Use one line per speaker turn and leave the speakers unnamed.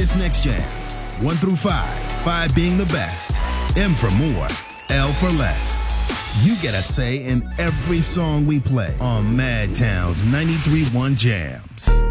It's Next Jam. 1 through 5. 5 being the best. M for more. L for less. You get a say in every song we play on Madtown's 93.1 Jams.